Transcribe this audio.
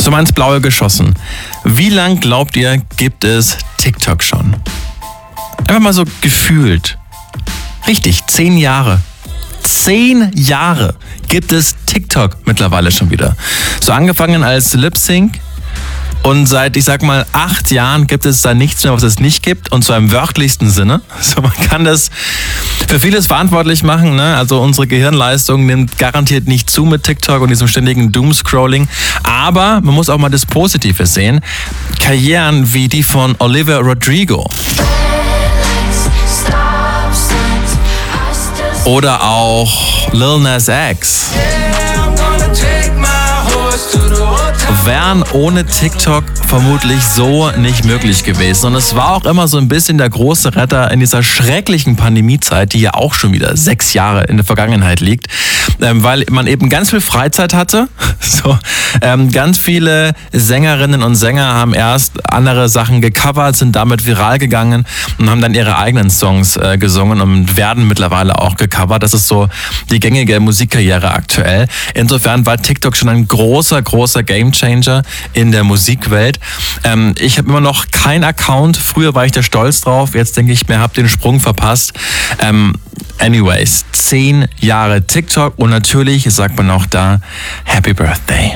So mal ins Blaue geschossen. Wie lang glaubt ihr, gibt es TikTok schon? Einfach mal so gefühlt. Richtig, 10 Jahre. 10 Jahre gibt es TikTok mittlerweile schon wieder. So angefangen als Lip-Sync. Und seit, ich sag mal, 8 Jahren gibt es da nichts mehr, was es nicht gibt. Und zwar im wörtlichsten Sinne. So, man kann das für vieles verantwortlich machen, ne? Also unsere Gehirnleistung nimmt garantiert nicht zu mit TikTok und diesem ständigen Doomscrolling. Aber man muss auch mal das Positive sehen. Karrieren wie die von Olivia Rodrigo. Oder auch Lil Nas X. Wären ohne TikTok vermutlich so nicht möglich gewesen. Und es war auch immer so ein bisschen der große Retter in dieser schrecklichen Pandemiezeit, die ja auch schon wieder 6 Jahre in der Vergangenheit liegt, weil man eben ganz viel Freizeit hatte. So, ganz viele Sängerinnen und Sänger haben erst andere Sachen gecovert, sind damit viral gegangen und haben dann ihre eigenen Songs gesungen und werden mittlerweile auch gecovert. Das ist so die gängige Musikkarriere aktuell. Insofern war TikTok schon ein großer Gamechanger in der Musikwelt. Ich habe immer noch keinen Account. Früher war ich da stolz drauf. Jetzt denke ich mir, habe den Sprung verpasst. Anyways, 10 Jahre TikTok und natürlich sagt man auch da Happy Birthday.